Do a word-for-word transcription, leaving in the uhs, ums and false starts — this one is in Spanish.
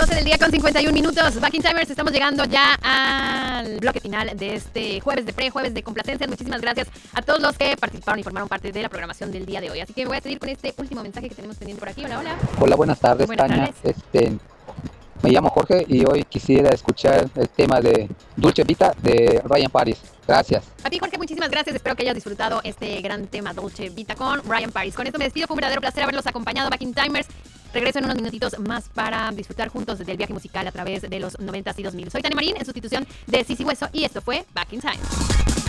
doce del día con cincuenta y un minutos. Back in Timers, estamos llegando ya al bloque final de este jueves de pre, jueves de complacencias. Muchísimas gracias a todos los que participaron y formaron parte de la programación del día de hoy. Así que voy a seguir con este último mensaje que tenemos pendiente por aquí. Hola, hola. Hola, buenas tardes, Buenas Tania. tardes. Este, me llamo Jorge y hoy quisiera escuchar el tema de Dolce Vita de Ryan Paris. Gracias. A ti, Jorge, muchísimas gracias. Espero que hayas disfrutado este gran tema Dolce Vita con Ryan Paris. Con esto me despido. Fue un verdadero placer haberlos acompañado, Back in Timers. Regreso en unos minutitos más para disfrutar juntos del viaje musical a través de los noventas y dos mil. Soy Tania Marín, en sustitución de Sisi Hueso, y esto fue Back in Time.